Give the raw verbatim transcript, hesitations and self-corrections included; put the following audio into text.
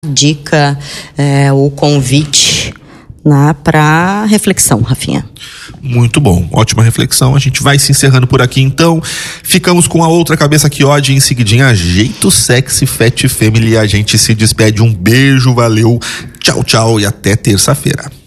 dica, é, o convite, né, para reflexão, Rafinha. Muito bom, ótima reflexão. A gente vai se encerrando por aqui, então. Ficamos com a outra cabeça que ódio, em seguidinha Jeito Sexy Fat Family. A gente se despede, um beijo, valeu, tchau, tchau e até terça-feira.